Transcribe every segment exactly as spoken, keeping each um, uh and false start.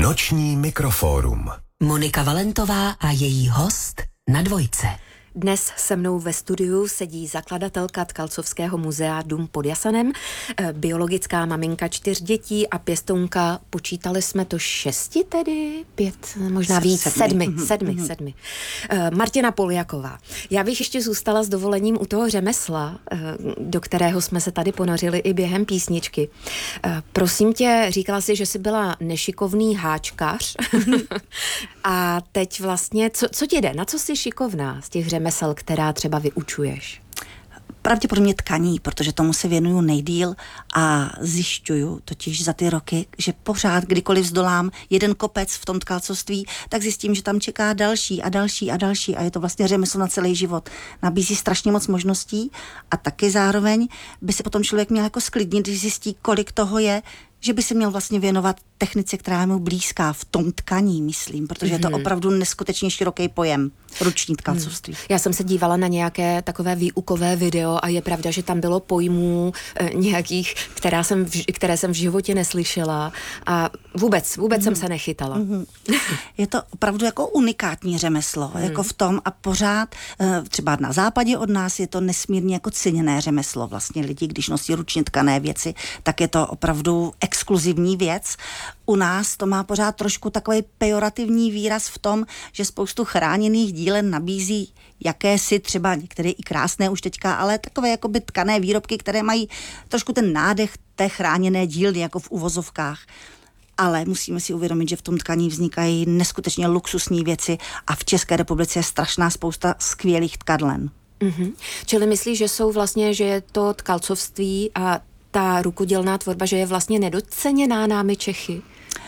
Noční mikrofórum. Monika Valentová a její host na Dvojce. Dnes se mnou ve studiu sedí zakladatelka Tkalcovského muzea Dům pod Jasanem, biologická maminka čtyř dětí a pěstounka, počítali jsme to šesti tedy, pět, možná víc, sedmi, sedmi, sedmi, mm-hmm. sedmi. Martina Poljaková. Já bych ještě zůstala s dovolením u toho řemesla, do kterého jsme se tady ponořili i během písničky. Prosím tě, říkala jsi, že jsi byla nešikovný háčkař a teď vlastně, co, co ti jde, na co jsi šikovná z těch řemesel, která třeba vyučuješ? Pravděpodobně tkaní, protože tomu se věnuju nejdýl a zjišťuju totiž za ty roky, že pořád, kdykoliv zdolám jeden kopec v tom tkalcovství, tak zjistím, že tam čeká další a další a další a je to vlastně řemeslo na celý život. Nabízí strašně moc možností a taky zároveň by se potom člověk měl jako sklidnit, když zjistí, kolik toho je, že by se měl vlastně věnovat technice, která je mu blízká v tom tkaní, myslím, protože je to opravdu neskutečně široký pojem, ruční tkalcovství. Hmm. Já jsem se dívala na nějaké takové výukové video a je pravda, že tam bylo pojmů e, nějakých, která jsem v, které jsem v životě neslyšela a vůbec, vůbec hmm. jsem se nechytala. Hmm. Je to opravdu jako unikátní řemeslo, hmm. jako v tom a pořád, e, třeba na západě od nás je to nesmírně jako ceněné řemeslo. Vlastně lidi, když nosí ručně tkané věci, tak je to opravdu exkluzivní věc. U nás to má pořád trošku takový pejorativní výraz v tom, že spoustu chráněných dílen nabízí jakési třeba některé i krásné už teďka, ale takové jakoby tkané výrobky, které mají trošku ten nádech té chráněné dílny, jako v uvozovkách. Ale musíme si uvědomit, že v tom tkaní vznikají neskutečně luxusní věci a v České republice je strašná spousta skvělých tkadlen. Mm-hmm. Čili myslíš, že jsou vlastně, že je to tkalcovství a ta rukodělná tvorba, že je vlastně nedoceněná námi Čechy?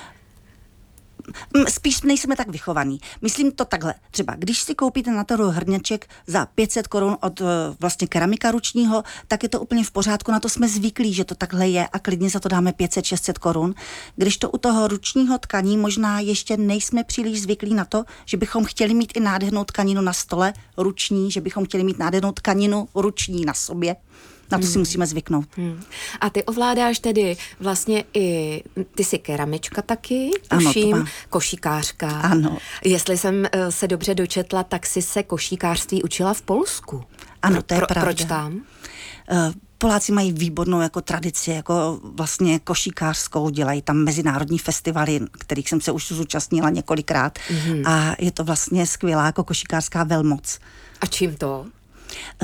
Spíš nejsme tak vychovaní. Myslím to takhle. Třeba, když si koupíte na trhu hrněček za pět set korun od vlastně keramika ručního, tak je to úplně v pořádku. Na to jsme zvyklí, že to takhle je a klidně za to dáme pět set šest set korun. Když to u toho ručního tkaní možná ještě nejsme příliš zvyklí na to, že bychom chtěli mít i nádhernou tkaninu na stole ruční, že bychom chtěli mít nádhernou tkaninu ruční na sobě. Na to si hmm. musíme zvyknout. Hmm. A ty ovládáš tedy vlastně i, ty jsi keramička taky, ano, tuším, košíkářka. Ano. Jestli jsem se dobře dočetla, tak jsi se košíkářství učila v Polsku. Ano, to je Pro, pravda. Proč tam? Uh, Poláci mají výbornou jako tradici, jako vlastně košíkářskou, dělají tam mezinárodní festivaly, kterých jsem se už zúčastnila několikrát mm-hmm. a je to vlastně skvělá jako košíkářská velmoc. A čím to? Uh,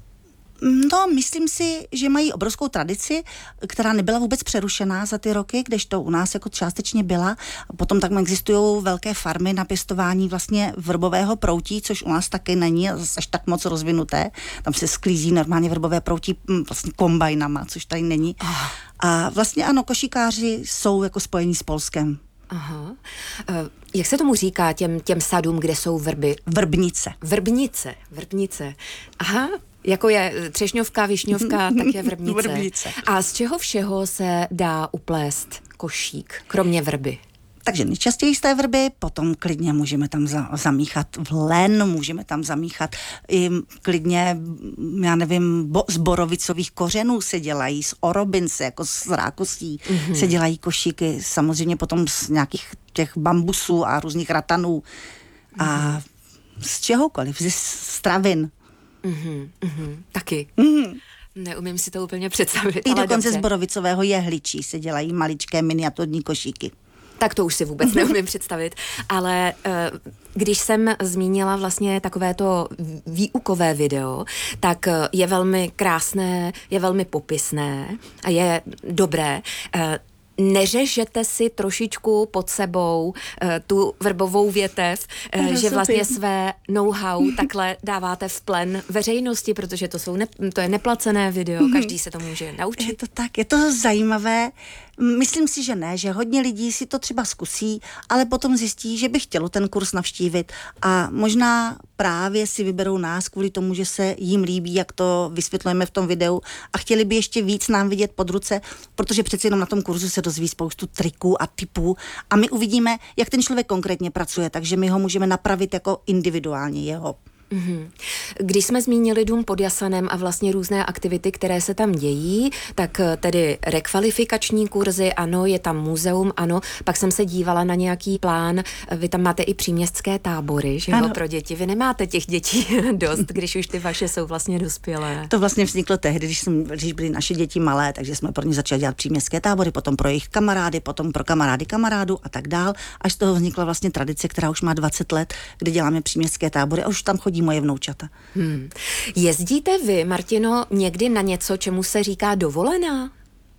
No, myslím si, že mají obrovskou tradici, která nebyla vůbec přerušená za ty roky, kdežto u nás jako částečně byla. Potom tak existují velké farmy na pěstování vlastně vrbového proutí, což u nás taky není až tak moc rozvinuté. Tam se sklízí normálně vrbové proutí vlastně kombajnama, což tady není. A vlastně ano, košíkáři jsou jako spojení s Polskem. Aha. Jak se tomu říká těm, těm sadům, kde jsou vrby? Vrbnice. Vrbnice, vrbnice. Aha. Jako je třešňovka, višňovka, tak je vrbnice. Vrbnice. A z čeho všeho se dá uplést košík, kromě vrby? Takže nejčastěji z té vrby, potom klidně můžeme tam za, zamíchat vlen, můžeme tam zamíchat i klidně, já nevím, bo, z borovicových kořenů se dělají, z orobince, jako z rákosí mm-hmm. se dělají košíky, samozřejmě potom z nějakých těch bambusů a různých ratanů mm-hmm. a z čehokoliv, ze stravin. Mm-hmm, mm-hmm, taky. Mm-hmm. Neumím si to úplně představit. I ale dokonce dobře. Z borovicového jehličí se dělají maličké miniaturní košíky. Tak to už si vůbec neumím představit, ale když jsem zmínila vlastně takovéto výukové video, tak je velmi krásné, je velmi popisné a je dobré. Neřežete si trošičku pod sebou uh, tu vrbovou větev, uh, že vlastně své know-how takhle dáváte v plen veřejnosti, protože to, jsou ne, to je neplacené video, každý se to může naučit. Je to tak, je to zajímavé. Myslím si, že ne, že hodně lidí si to třeba zkusí, ale potom zjistí, že by chtělo ten kurz navštívit a možná právě si vyberou nás kvůli tomu, že se jim líbí, jak to vysvětlujeme v tom videu a chtěli by ještě víc nám vidět pod ruce, protože přeci jenom na tom kurzu se dozví spoustu triků a tipů a my uvidíme, jak ten člověk konkrétně pracuje, takže my ho můžeme napravit jako individuálně jeho. Mm-hmm. Když jsme zmínili dům pod Jasanem a vlastně různé aktivity, které se tam dějí, tak tedy rekvalifikační kurzy, ano, je tam muzeum, ano, pak jsem se dívala na nějaký plán, vy tam máte i příměstské tábory, že jo, pro děti. Vy nemáte těch dětí dost, když už ty vaše jsou vlastně dospělé. To vlastně vzniklo tehdy, když, jsem, když byly naše děti malé, takže jsme pro ně začali dělat příměstské tábory, potom pro jejich kamarády, potom pro kamarády kamarádů a tak dál, až z toho vznikla vlastně tradice, která už má dvacet let, kdy děláme příměstské tábory a už tam chodí moje vnoučata. Hmm. Jezdíte vy, Martino, někdy na něco, čemu se říká dovolená?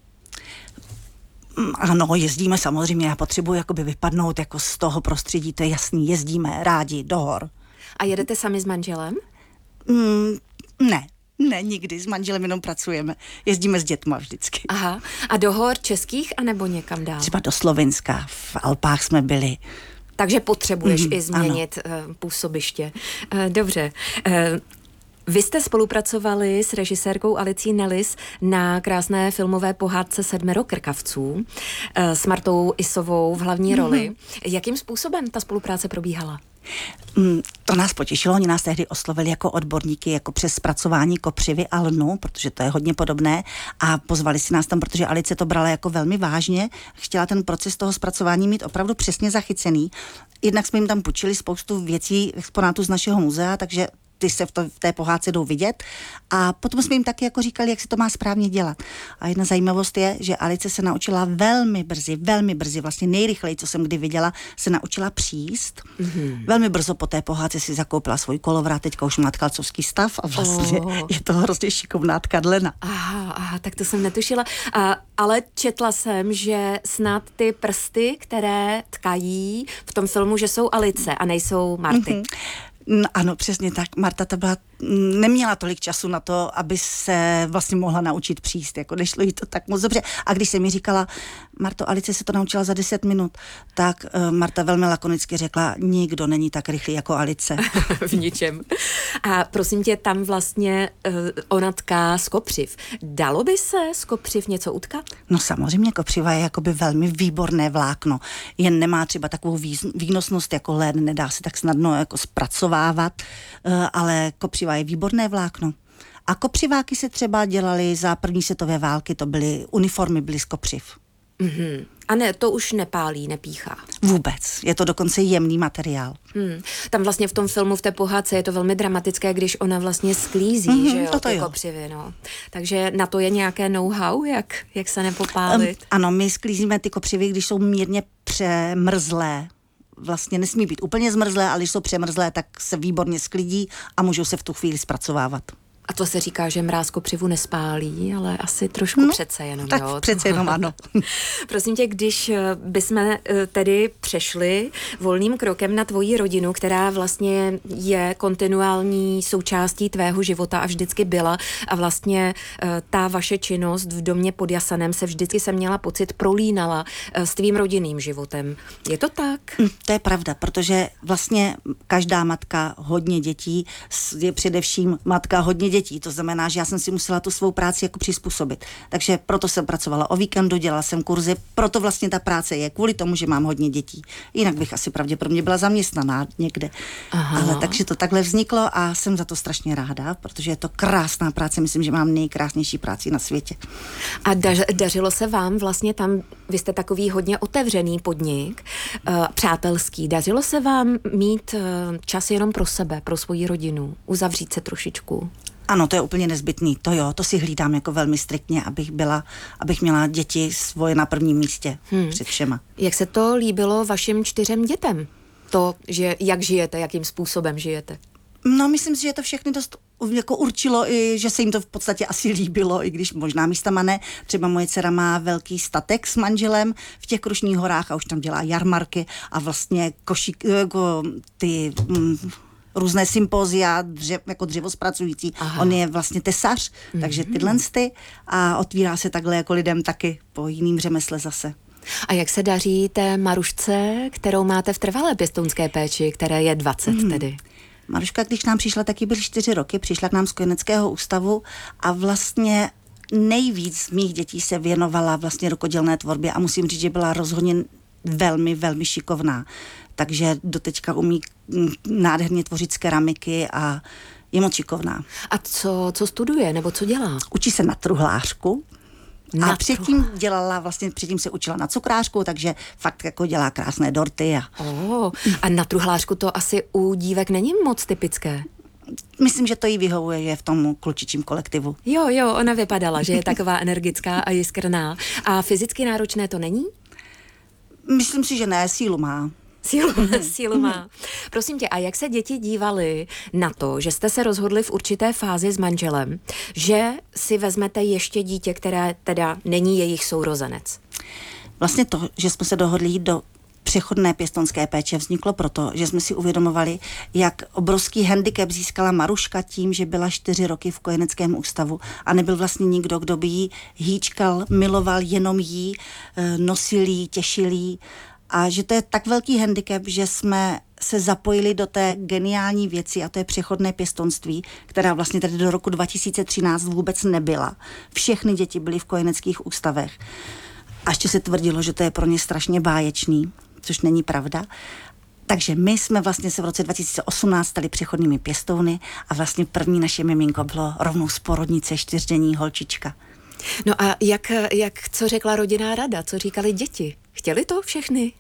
Ano, jezdíme samozřejmě, já potřebuji jakoby vypadnout jako z toho prostředí, to je jasný, jezdíme rádi do hor. A jedete sami s manželem? Mm, ne, ne, nikdy, s manželem jenom pracujeme, jezdíme s dětma vždycky. Aha, a do hor českých, anebo někam dál? Třeba do Slovenska, v Alpách jsme byli. Takže potřebuješ mm, i změnit ano. působiště. Dobře. Vy jste spolupracovali s režisérkou Alicí Nellis na krásné filmové pohádce Sedmero krkavců s Martou Isovou v hlavní roli. Mm-hmm. Jakým způsobem ta spolupráce probíhala? Mm, to nás potěšilo, oni nás tehdy oslovili jako odborníky jako přes zpracování kopřivy a lnu, protože to je hodně podobné a pozvali si nás tam, protože Alice to brala jako velmi vážně, chtěla ten proces toho zpracování mít opravdu přesně zachycený. Jednak jsme jim tam půjčili spoustu věcí, exponátů z našeho muzea, takže ty se v, to, v té pohádce jdou vidět a potom jsme jim taky jako říkali, jak se to má správně dělat. A jedna zajímavost je, že Alice se naučila velmi brzy, velmi brzy, vlastně nejrychleji, co jsem kdy viděla, se naučila příst. Mm-hmm. Velmi brzo po té pohádce si zakoupila svůj kolovrat, teďka už má tkalcovský stav a vlastně oh. je to hrozně šikovná tkadlena. Aha, aha, tak to jsem netušila. A, ale četla jsem, že snad ty prsty, které tkají v tom filmu, že jsou Alice a nejsou Marty. Mm-hmm. No, ano, přesně tak. Marta to byla, neměla tolik času na to, aby se vlastně mohla naučit příst, jako nešlo jí to tak moc dobře. A když se mi říkala, Marto, Alice se to naučila za deset minut, tak uh, Marta velmi lakonicky řekla, nikdo není tak rychlý jako Alice. V ničem. A prosím tě, tam vlastně uh, ona tká z kopřiv. Dalo by se z kopřiv něco utkat? No samozřejmě, kopřiva je jakoby velmi výborné vlákno. Jen nemá třeba takovou výz, výnosnost jako lén, nedá se tak snadno jako zpracovávat, uh, ale kopřiva je výborné vlákno. A kopřiváky se třeba dělaly za první světové války, to byly uniformy, byly z kopřiv. Mm-hmm. A ne, to už nepálí, nepíchá. Vůbec. Je to dokonce jemný materiál. Hmm. Tam vlastně v tom filmu, v té pohádce je to velmi dramatické, když ona vlastně sklízí, mm-hmm, že jo, ty jo. kopřivy, no. Takže na to je nějaké know-how, jak, jak se nepopálit? Um, ano, my sklízíme ty kopřivy, když jsou mírně přemrzlé. Vlastně nesmí být úplně zmrzlé, ale když jsou přemrzlé, tak se výborně sklidí a můžou se v tu chvíli zpracovávat. A to se říká, že mráz kopřivu nespálí, ale asi trošku no, přece jenom, tak jo? přece jenom ano. Prosím tě, když bychom tedy přešli volným krokem na tvoji rodinu, která vlastně je kontinuální součástí tvého života a vždycky byla a vlastně ta vaše činnost v domě pod Jasanem se vždycky se měla pocit prolínala s tvým rodinným životem. Je to tak? To je pravda, protože vlastně každá matka hodně dětí je především matka hodně dětí. To znamená, že já jsem si musela tu svou práci jako přizpůsobit. Takže proto jsem pracovala o víkendu, dělala jsem kurzy, proto vlastně ta práce je kvůli tomu, že mám hodně dětí. Jinak bych asi pravděpodobně byla zaměstnaná někde. Aha. Ale takže to takhle vzniklo a jsem za to strašně ráda, protože je to krásná práce, myslím, že mám nejkrásnější práci na světě. A dař, dařilo se vám vlastně tam, vy jste takový hodně otevřený podnik, uh, přátelský, dařilo se vám mít uh, čas jenom pro sebe, pro svoji rodinu, uzavřít se trošičku? Ano, to je úplně nezbytný, to jo, to si hlídám jako velmi striktně, abych byla, abych měla děti svoje na prvním místě hmm. před všema. Jak se to líbilo vašim čtyřem dětem? To, že jak žijete, jakým způsobem žijete? No, myslím si, že to všechny dost jako určilo, i, že se jim to v podstatě asi líbilo, i když možná místama ne. Třeba moje dcera má velký statek s manželem v těch Krušných horách a už tam dělá jarmarky a vlastně košík, jako ty... Mm, různé sympózia, dřev, jako dřevospracující. Aha. On je vlastně tesař, mm-hmm. takže tyhle ty a otvírá se takhle jako lidem taky po jiným řemesle zase. A jak se daří té Marušce, kterou máte v trvalé pěstounské péči, které je dvacet mm. tedy? Maruška, když nám přišla, taky byly čtyři roky, přišla k nám z kojeneckého ústavu a vlastně nejvíc mých dětí se věnovala vlastně rukodělné tvorbě a musím říct, že byla rozhodně velmi, velmi šikovná. Takže doteďka umí nádherně tvořit z keramiky a je moc šikovná. A co, co studuje, nebo co dělá? Učí se na truhlářku. Na a předtím dělala, vlastně předtím se učila na cukrářku, takže fakt jako dělá krásné dorty. A, oh, a na truhlářku to asi u dívek není moc typické. Myslím, že to jí vyhovuje, že je v tom klučičím kolektivu. Jo, jo, ona vypadala, že je taková energická a jiskrná. A fyzicky náročné to není? Myslím si, že ne, sílu má. Sílu, sílu má. Prosím tě, a jak se děti dívaly na to, že jste se rozhodli v určité fázi s manželem, že si vezmete ještě dítě, které teda není jejich sourozenec? Vlastně to, že jsme se dohodli jít do přechodné pěstounské péče, vzniklo proto, že jsme si uvědomovali, jak obrovský handicap získala Maruška tím, že byla čtyři roky v kojeneckém ústavu a nebyl vlastně nikdo, kdo by jí hýčkal, miloval jenom jí, nosil jí, těšil jí. A že to je tak velký handicap, že jsme se zapojili do té geniální věci a to je přechodné pěstounství, která vlastně tady do roku dva tisíce třináct vůbec nebyla. Všechny děti byly v kojeneckých ústavech. A ještě se tvrdilo, že to je pro ně strašně báječný, což není pravda. Takže my jsme vlastně se v roce dva tisíce osmnáct stali přechodnými pěstouny a vlastně první naše miminko bylo rovnou z porodnice čtyřdenní holčička. No a jak, jak co řekla rodinná rada, co říkali děti? Chtěli to všechny?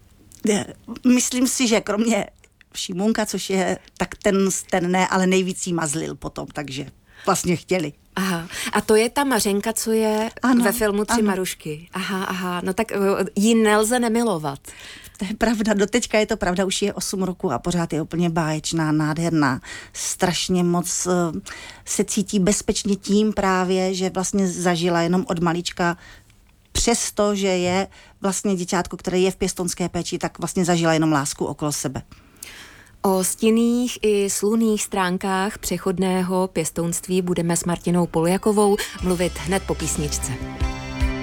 Myslím si, že kromě Šimunka, což je, tak ten, ten ne, ale nejvíc jí mazlil potom, takže vlastně chtěli. Aha, a to je ta Mařenka, co je ano, ve filmu Tři ano. Marušky. Aha, aha, no tak jí nelze nemilovat. To je pravda, doteďka je to pravda, už je osm roku a pořád je úplně báječná, nádherná. Strašně moc uh, se cítí bezpečně tím právě, že vlastně zažila jenom od malička, přesto, že je vlastně děťátko, které je v pěstounské péči, tak vlastně zažila jenom lásku okolo sebe. O stinných i slunných stránkách přechodného pěstounství budeme s Martinou Poljakovou mluvit hned po písničce.